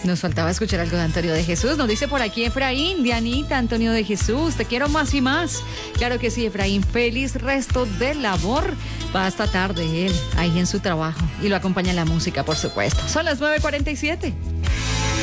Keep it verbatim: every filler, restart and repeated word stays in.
Nos faltaba escuchar algo de Antonio de Jesús. Nos dice por aquí Efraín, Dianita, Antonio de Jesús, te quiero más y más. Claro que sí, Efraín, feliz resto de labor. Va hasta tarde él, ahí en su trabajo. Y lo acompaña la música, por supuesto. Son las nueve cuarenta y siete.